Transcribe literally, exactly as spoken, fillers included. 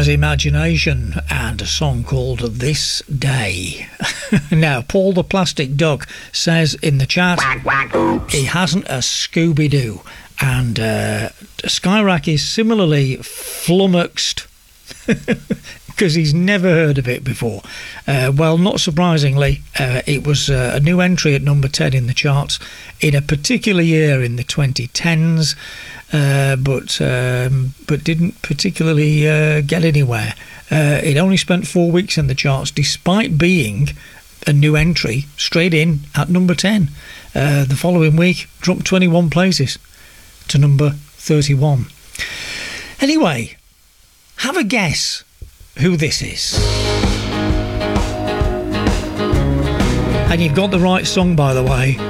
has imagination, and a song called This Day. Now, Paul the Plastic Duck says in the chat he hasn't a Scooby-Doo, and uh, Skyrack is similarly flummoxed because he's never heard of it before. Uh, well, not surprisingly, uh, it was uh, a new entry at number ten in the charts in a particular year in the twenty tens, uh, but um, but didn't particularly uh, get anywhere. Uh, it only spent four weeks in the charts, despite being a new entry straight in at number ten. Uh, the following week, dropped twenty-one places to number thirty-one. Anyway, have a guess who this is. And you've got the right song, by the way.